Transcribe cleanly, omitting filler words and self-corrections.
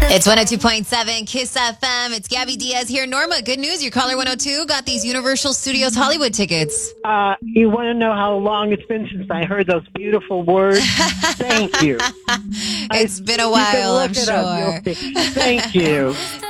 It's 102.7 Kiss FM. It's Gabby Diaz here. Norma, good news. Your caller 102 got these Universal Studios Hollywood tickets. You want to know how long it's been since I heard those beautiful words? Thank you. It's been a while, I'm sure. Thank you.